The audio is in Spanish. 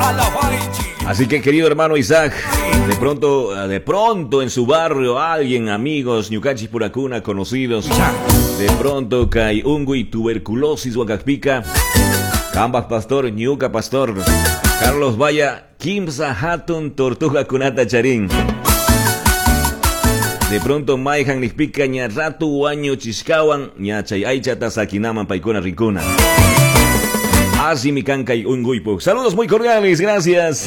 Así que, querido hermano Isaac, de pronto en su barrio, alguien, amigos, ñucachis puracuna, conocidos, de pronto cae ungui, tuberculosis, huacacpica, Cambas pastor, ñuca pastor, Carlos Vaya, Kimsa Hatun, Tortuga Kunata Charín. De pronto Maihan Nispica, ña ratu Waño Chiscawan, ña chay Aichata Sakinaman Paikuna Ricuna. Así mi canca y un guipo. Saludos muy cordiales, gracias.